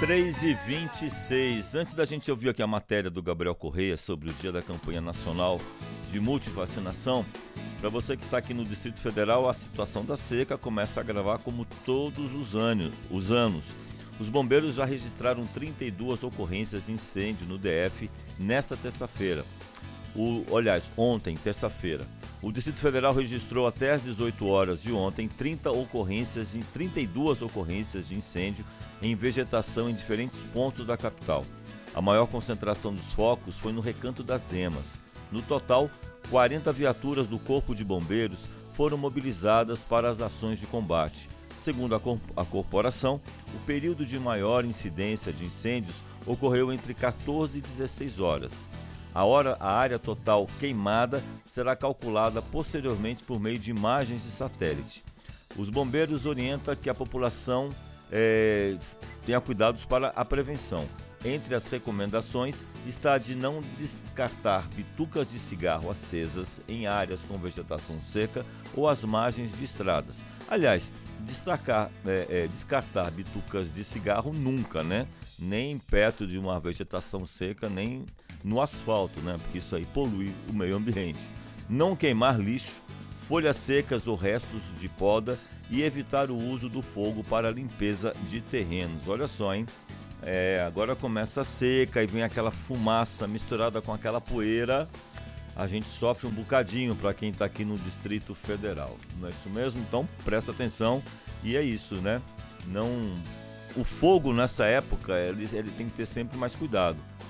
3h26. Antes da gente ouvir aqui a matéria do Gabriel Correia sobre o dia da campanha nacional de multivacinação, para você que está aqui no Distrito Federal, a situação da seca começa a agravar como todos os anos. Os bombeiros já registraram 32 ocorrências de incêndio no DF nesta terça-feira. Ontem, terça-feira. O Distrito Federal registrou até às 18 horas de ontem 32 ocorrências de incêndio em vegetação em diferentes pontos da capital. A maior concentração dos focos foi no Recanto das Emas. No total, 40 viaturas do Corpo de Bombeiros foram mobilizadas para as ações de combate. Segundo a corporação, o período de maior incidência de incêndios ocorreu entre 14 e 16 horas. A área total queimada será calculada posteriormente por meio de imagens de satélite. Os bombeiros orientam que a população tenha cuidados para a prevenção. Entre as recomendações está a de não descartar bitucas de cigarro acesas em áreas com vegetação seca ou às margens de estradas. Aliás, descartar bitucas de cigarro nunca, né? Nem perto de uma vegetação seca, nem no asfalto, né? Porque isso aí polui o meio ambiente. Não queimar lixo, folhas secas ou restos de poda e evitar o uso do fogo para a limpeza de terrenos. Olha só, hein? Agora começa a seca e vem aquela fumaça misturada com aquela poeira. A gente sofre um bocadinho para quem está aqui no Distrito Federal. Não é isso mesmo? Então presta atenção. E é isso, né? O fogo nessa época, ele tem que ter sempre mais cuidado.